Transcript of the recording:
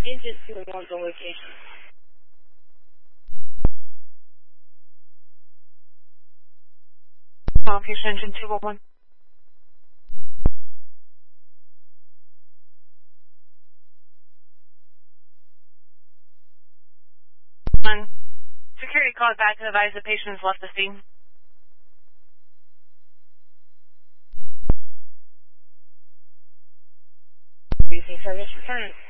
Agent 211's on location. Location engine 211. Security called back to advise the patient has left the scene. Using service return.